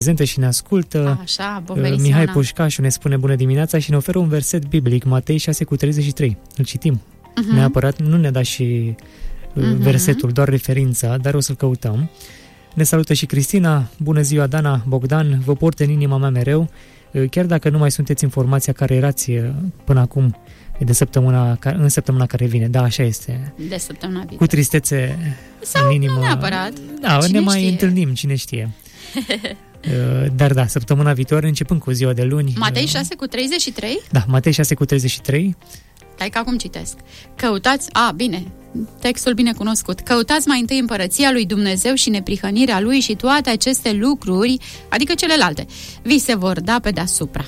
prezentă și ne ascultă. Așa, Mihai Pușcașu ne spune bună dimineața și ne oferă un verset biblic, Matei 6:33. Îl citim. Neapărat, nu ne da și versetul, doar referința, dar o să-l căutăm. Ne salută și Cristina. Bună ziua, Dana, Bogdan, vă port în inima mea mereu, chiar dacă nu mai sunteți în formația care erați până acum, în săptămâna care vine. Da, așa este. De săptămâna viitoare. Cu tristețe sau în inimă. Nu neapărat. Da, cine ne mai știe? întâlnim, cine știe. Dar da, săptămâna viitoare, începând cu ziua de luni. Matei 6:33? Da, Matei 6:33. Hai că acum citesc. Căutați, bine, textul bine cunoscut. Căutați mai întâi împărăția lui Dumnezeu și neprihănirea lui și toate aceste lucruri, adică celelalte, vi se vor da pe deasupra.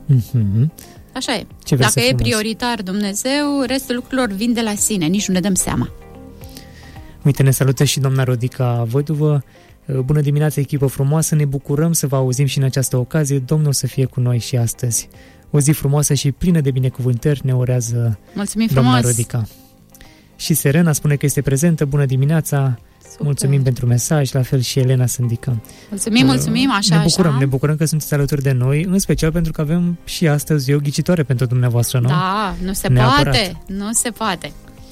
Așa e. Dacă e prioritar Dumnezeu, restul lucrurilor vin de la sine, nici nu ne dăm seama. Uite, ne salută și doamna Rodica Văduvă. Bună dimineața, echipă frumoasă, ne bucurăm să vă auzim și în această ocazie. Domnul să fie cu noi și astăzi. O zi frumoasă și plină de binecuvântări ne urează doamna Rodica. Și Serena spune că este prezentă. Bună dimineața! Super. Mulțumim pentru mesaj, la fel și Elena Sândică. Mulțumim, așa. Ne bucurăm că sunteți alături de noi, în special pentru că avem și astăzi o ghicitoare pentru dumneavoastră, nu? Da, nu se poate.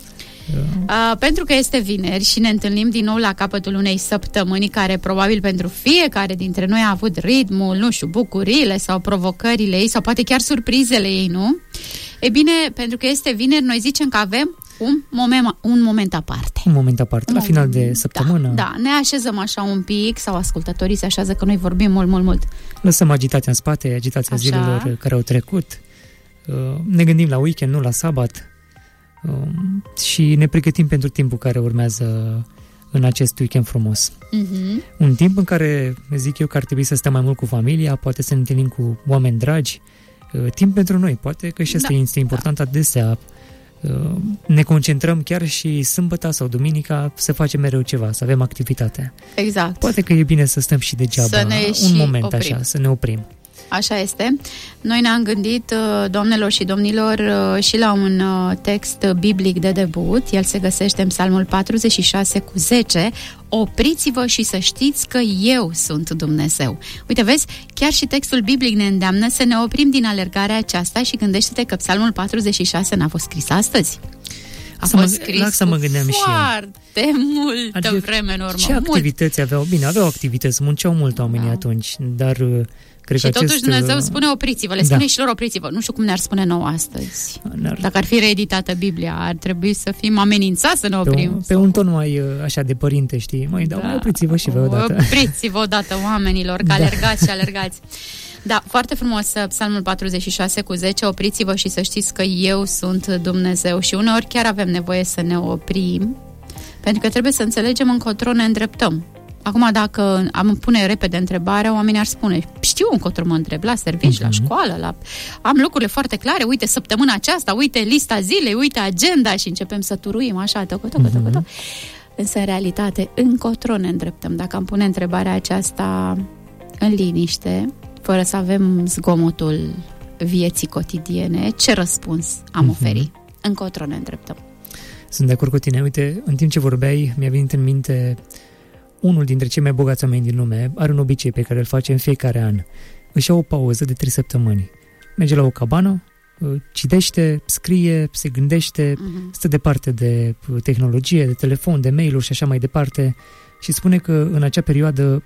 Pentru că este vineri și ne întâlnim din nou la capătul unei săptămâni care probabil pentru fiecare dintre noi a avut ritmul, nu știu, bucuriile sau provocările ei sau poate chiar surprizele ei, nu? E bine, pentru că este vineri, noi zicem că avem un moment aparte. Un moment aparte, la final de săptămână. Da, ne așezăm așa un pic sau ascultătorii se așează că noi vorbim mult. Lăsăm agitația în spate, agitația zilelor care au trecut. Ne gândim la weekend, nu la sabat. Și ne pregătim pentru timpul care urmează în acest weekend frumos. Un timp în care, zic eu, că ar trebui să stăm mai mult cu familia, poate să ne întâlnim cu oameni dragi, timp pentru noi, poate că și asta este important adesea. Ne concentrăm chiar și sâmbăta sau duminica să facem mereu ceva, să avem activitate. Exact. Poate că e bine să stăm și degeaba un moment oprim. Așa, să ne oprim. Așa este. Noi ne-am gândit, doamnelor și domnilor, și la un text biblic de debut. El se găsește în Psalmul 46:10. Opriți-vă și să știți că eu sunt Dumnezeu. Uite, vezi, chiar și textul biblic ne îndeamnă să ne oprim din alergarea aceasta și gândește-te că Psalmul 46 n-a fost scris astăzi. A fost scris foarte multă vreme în urmă. Ce activități aveau? Bine, aveau activități, munceau mult oamenii atunci, dar cred și că totuși Dumnezeu spune opriți-vă, le spune și lor opriți-vă. Nu știu cum ne-ar spune nouă astăzi. Dacă ar fi reeditată Biblia, ar trebui să fim amenințați să ne oprim. Pe un ton mai așa de părinte, știi? Mai opriți-vă și vă odată. Opriți-vă odată, oamenilor, că alergați și alergați. Da, foarte frumos, Psalmul 46:10, opriți-vă și să știți că eu sunt Dumnezeu. Și uneori chiar avem nevoie să ne oprim, pentru că trebuie să înțelegem încotro ne îndreptăm. Acum, dacă am pune repede întrebarea, oamenii ar spune, știu încotro mă întreb, la servici, la școală, am lucrurile foarte clare, uite săptămâna aceasta, uite lista zilei, uite agenda și începem să turuim așa, toc. Însă, în realitate, încotro ne îndreptăm. Dacă am pune întrebarea aceasta în liniște, fără să avem zgomotul vieții cotidiene, ce răspuns am oferit? Încotro ne îndreptăm. Sunt de acord cu tine. Uite, în timp ce vorbeai, mi-a venit în minte unul dintre cei mai bogați oameni din lume, are un obicei pe care îl face în fiecare an. Își ia o pauză de 3 săptămâni. Merge la o cabană, citește, scrie, se gândește, stă departe de tehnologie, de telefon, de mail-uri și așa mai departe și spune că în acea perioadă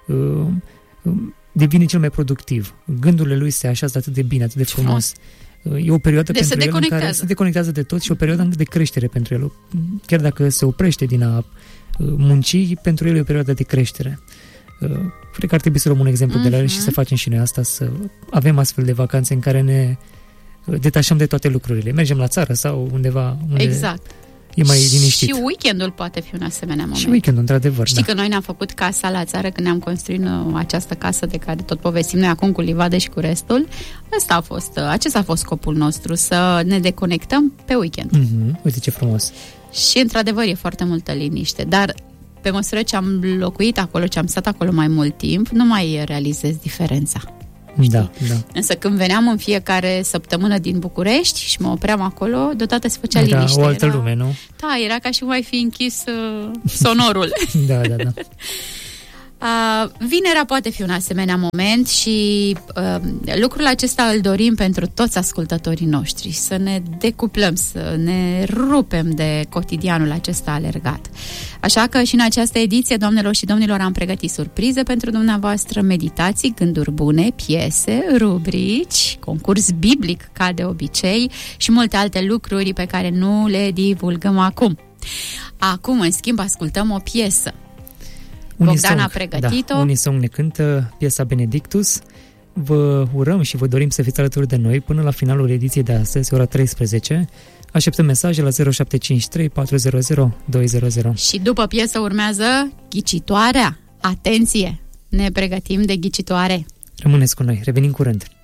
devine cel mai productiv. Gândurile lui se așează atât de bine, atât de frumos. E o perioadă pentru el în care se deconectează de tot și o perioadă de creștere pentru el. Chiar dacă se oprește din a munci, pentru el e o perioadă de creștere. Cred că ar trebui să luăm un exemplu de la el și să facem și noi asta, să avem astfel de vacanțe în care ne detașăm de toate lucrurile. Mergem la țară sau undeva unde e mai liniștit. Și weekendul poate fi un asemenea moment. Și weekendul, într-adevăr. Știi că noi ne-am făcut casa la țară când ne-am construit această casă de care tot povestim noi acum cu livade și cu restul. Acesta a fost scopul nostru, să ne deconectăm pe weekend. Uite ce frumos. Și într-adevăr e foarte multă liniște, dar pe măsură ce am locuit acolo, ce am stat acolo mai mult timp, nu mai realizez diferența. Da. Însă când veneam în fiecare săptămână din București și mă opream acolo, deodată se făcea liniște. Era o altă lume, nu? Da, era ca și cum ai fi închis sonorul. Da. Vinerea poate fi un asemenea moment și lucrul acesta îl dorim pentru toți ascultătorii noștri, să ne decuplăm, să ne rupem de cotidianul acesta alergat. Așa că și în această ediție, doamnelor și domnilor, am pregătit surprize pentru dumneavoastră, meditații, gânduri bune, piese, rubrici, concurs biblic ca de obicei și multe alte lucruri pe care nu le divulgăm acum. Acum, în schimb, ascultăm o piesă. Bogdan a pregătit-o. Unisong ne cântă piesa Benedictus. Vă urăm și vă dorim să fiți alături de noi până la finalul ediției de astăzi, ora 13. Așteptăm mesaje la 0753 400 200. Și după piesă urmează ghicitoarea. Atenție! Ne pregătim de ghicitoare. Rămâneți cu noi, revenim curând.